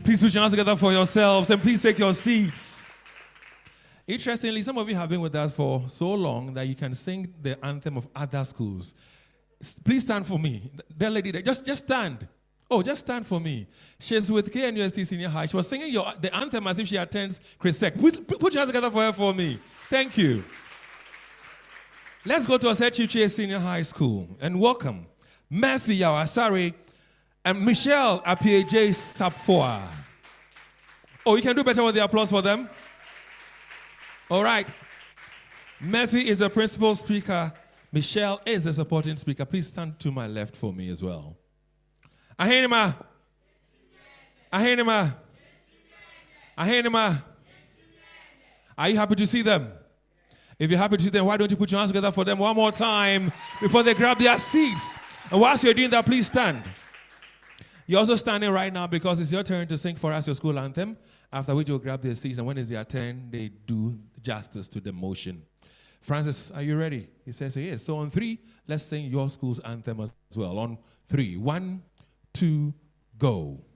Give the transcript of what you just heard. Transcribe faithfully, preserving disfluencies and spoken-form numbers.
Please put your hands together for yourselves and please take your seats. Interestingly, some of you have been with us for so long that you can sing the anthem of other schools. Please stand for me. That lady there, just, just stand. Oh, just stand for me. She's with K N U S T Senior High. She was singing your, the anthem as if she attends Chris Sec. Put, put your hands together for her for me. Thank you. Let's go to Osechiche Senior High School and welcome Matthew Yawasari and Michelle Apieje Sapfoa. Oh, you can do better with the applause for them? All right. Matthew is the principal speaker. Michelle is the supporting speaker. Please stand to my left for me as well. Ahenima. Ahenima. Ahenima. Are you happy to see them? If you're happy to see them, why don't you put your hands together for them one more time before they grab their seats? And whilst you're doing that, please stand. You're also standing right now because it's your turn to sing for us your school anthem, after which you'll grab their seats, and when it's their turn, they do justice to the motion. Francis, are you ready? He says he is. So on three, let's sing your school's anthem as well. On three. One, two, go.